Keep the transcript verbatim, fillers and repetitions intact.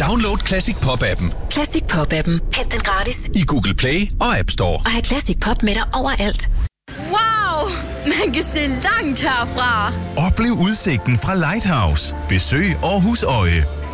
Download Classic Pop-appen. Classic Pop-appen. Hent den gratis I Google Play og App Store. Og have Classic Pop med dig overalt. Wow! Man kan se langt herfra. Oplev udsigten fra Lighthouse. Besøg Aarhus Øje.